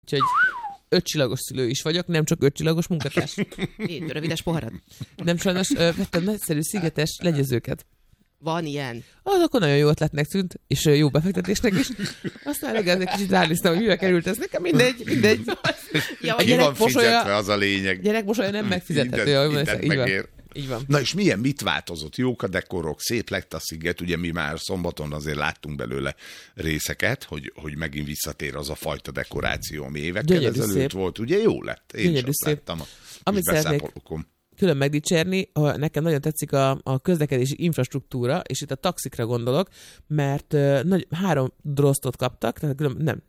Úgyhogy 5 csillagos szülő is vagyok, nem csak 5 csillagos munkatárs. Rövides poharad. Nem sajnos vettem nagyszerű szigetes legyezőket. Van ilyen. Az akkor nagyon jó ötletnek tűnt, és jó befektetésnek is. Aztán reggel egy kicsit ránéztem, hogy mivel került ez. Nekem mindegy. Ja, ki van fizetve, az a lényeg. Gyerek mosolya nem megfizethető. Így van. Na és mit változott? Jók a dekorok, szép lett a sziget, ugye mi már szombaton azért láttunk belőle részeket, hogy megint visszatér az a fajta dekoráció, ami évekkel ezelőtt volt. Ugye jó lett? Én is azt láttam a beszámolókon. Külön megdicsérni, nekem nagyon tetszik a közlekedési infrastruktúra, és itt a taxikra gondolok, mert 3 drosztot kaptak, tehát nem,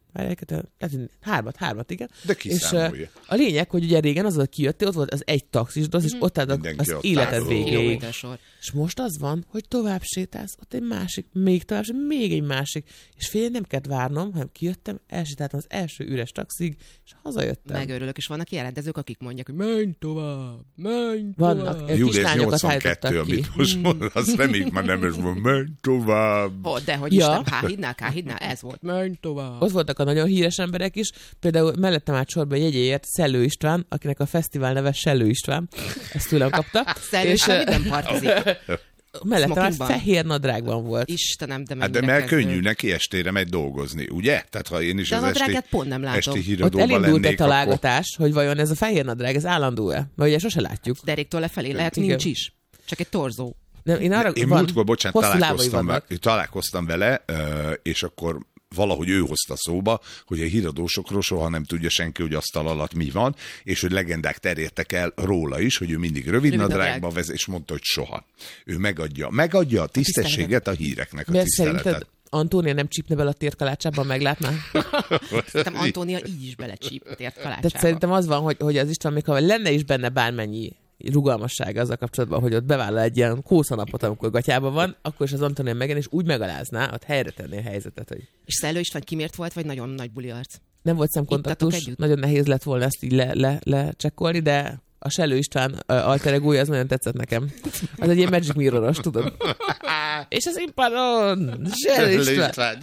hármat, igen. De kiszámolja. És a lényeg, hogy ugye régen az, hogy kijöttél, ott volt az egy taxis drossz, és ott álltak az életed végéig. És most az van, hogy tovább sétálsz, ott egy másik, még tovább, még egy másik. És fél nem kellett várnom, hanem kijöttem, elsétáltam az első üres taxig, és hazajöttem. Megörülök, és vannak jelentezők, akik mondják, hogy menj tovább. Vannak Július 82, amit most mond, azt reméljük már nem ez van, menj tovább. Dehogy is nem, K-hídnál, ez volt, menj tovább. Ott voltak a nagyon híres emberek is, például mellettem át sorba jegyéért Szellő István, akinek a fesztivál neve Sellő István, ezt tőlem kapta. Szellő István nem partizik. Mellettem át fehér nadrágban volt. Istenem, de mennyire mert könnyű neki estére megy dolgozni, ugye? Tehát ha én is de az esti híradóban ott elindult egy találgatás, akkor... hogy vajon ez a fehér nadrág, ez állandó-e? Mert ugye sose látjuk. Deréktől lefelé lehet, nincs is. Csak egy torzó. Én múltkor, találkoztam vele, és akkor valahogy ő hozta szóba, hogy a híradósokról soha nem tudja senki, hogy asztal alatt mi van, és hogy legendák terjedtek el róla is, hogy ő mindig rövid nadrágba vezet, és mondta, hogy soha. Ő megadja a tisztességet a híreknek, a tiszteletet. Szerinted Antónia nem csípne bele a térkalácsába, meglátná? Szerintem Antónia így is belecsíp a térkalácsába. Tehát szerintem az van, hogy az István, még ha lenne is benne bármennyi rugalmasság azzal kapcsolatban, hogy ott bevállal egy ilyen kószanapot, amikor gatyában van, akkor is az Antónia megen, és úgy megalázná, ott helyre tenné a helyzetet. Hogy... És Szellő István kimért volt, vagy nagyon nagy buli arc? Nem volt szemkontaktus, nagyon nehéz lett volna ezt így lecsekkolni, de a Sellő István alter egója, az nagyon tetszett nekem. Az egy ilyen Magic Mirror-os, tudod. És az impadon! Sellő István!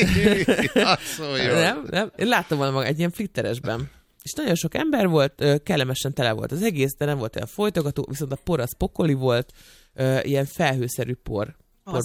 Nem. Én láttam volna maga egy ilyen flitteresben. És nagyon sok ember volt, kellemesen tele volt az egész, de nem volt olyan folytogató, viszont a por az pokoli volt, ilyen felhőszerű por.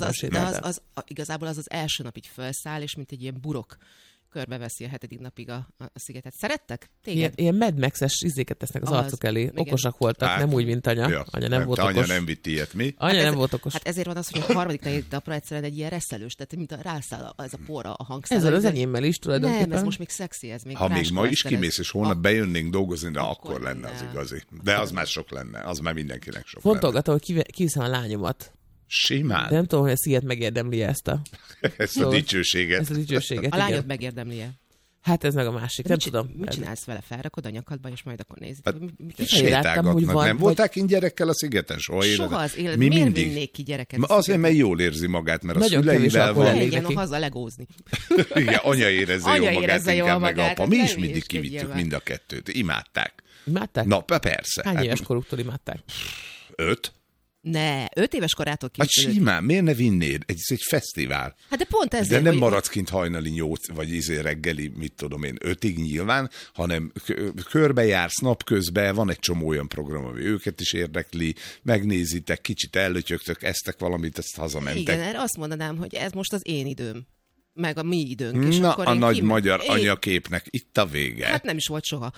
Igazából az első nap így felszáll, és mint egy ilyen burok körbeveszi a 7. napig a szigetet. Szerettek? Téged? Ilyen Mad Max-es izéket tesznek az arcok elé. Igen. Okosak voltak, nem úgy, mint anya. Ja, anya nem volt okos. Anya nem vitt ilyet, mi? Anya nem volt okos. Hát ezért van az, hogy a 3. napra egyszerűen egy ilyen reszelős, tehát mint a rászáll ez a porra a hangszál. Ez az enyémmel is tulajdonképpen. Nem, ez most még szexi, ez még. Ha még ma is kimész, és holnap bejönnénk dolgozni, de akkor lenne az igazi. De az már sok lenne, az már mindenkinek sok lenne. Fontolgatom, hogy kiviszem a lányomat. Simán. De nem tudom, hogy a sziget megérdemli ezt a dicsőséget. A lányod megérdemli-e? Hát ez meg a másik, nem tudom. Mit csinálsz vele? Felrakod a nyakadba, és majd akkor nézd. Hát, sétálgatnak. Nem voltál kint gyerekkel a szigeten? Soha az életben. Miért vinnék ki gyereket? Azért, mert jól érzi magát, mert a szüleivel van. Legyen haza legózni. Igen, anya érezze jól magát, inkább meg apa. Mi is mindig kivittük mind a kettőt. Imádták. Imádták? Na, persze. Hány éves koruktól imádták? 5. Ne, 5 éves korától Hát simán, miért ne vinnéd? Ez egy fesztivál. Hát de pont ezért. De nem maradsz kint hajnali 8, vagy reggeli, mit tudom én, 5-ig nyilván, hanem körbejársz napközben, van egy csomó olyan program, ami őket is érdekli, megnézitek, kicsit ellötyögtök, eztek valamit, ezt hazamentek. Igen, erre azt mondanám, hogy ez most az én időm. Meg a mi időnk. És na, akkor a nagy magyar anyaképnek itt a vége. Hát nem is volt soha.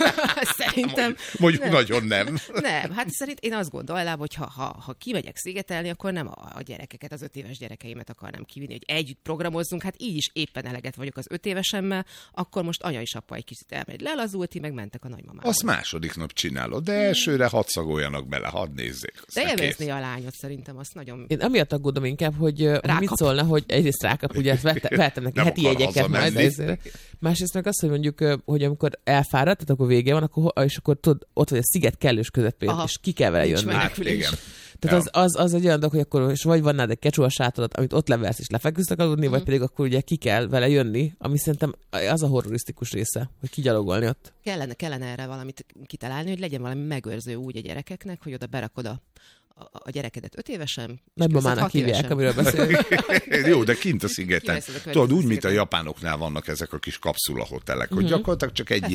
Szerintem. Mondjuk nagyon nem. Nem, hát szerint én azt gondolnám, hogy ha kimegyek szigetelni, akkor nem a gyerekeket, az 5 éves gyerekeimet akarnám kivinni, hogy együtt programozzunk, hát így is éppen eleget vagyok az 5 évesemmel, akkor most anya és apa egy kicsit elmegy lelazulti, meg mentek a nagymamába. Azt második nap csinálod, de elsőre hadd szagoljanak bele, hadd nézzék. De élvezni a lányot szerintem, azt nagyon... Én amiatt aggódom inkább, hogy mit szólna, hogy egyrészt rákap, ugye vettem neki heti jegyeket majd. Másrészt meg azt, hogy mondjuk, hogy amikor elfáradt, tehát akkor vége van, és akkor tudod, ott vagy a sziget kellős közepén, és ki kell vele jönni. Hát, igen. Tehát az egy olyan dolog, hogy akkor és vagy van nálad egy kecsó a sátorat, amit ott levelsz és lefeküsztek aludni, vagy pedig akkor ugye ki kell vele jönni, ami szerintem az a horrorisztikus része, hogy kigyalogolni ott. Kellene erre valamit kitalálni, hogy legyen valami megőrző úgy a gyerekeknek, hogy oda berakod a gyerekedet 5 évesen. Nagymamának hívják, amiről beszélünk. Jó, de kint a szigeten. Tudod, úgy, mint a japánoknál vannak ezek a kis kapszulahotelek, hogy gyakorlatilag csak egy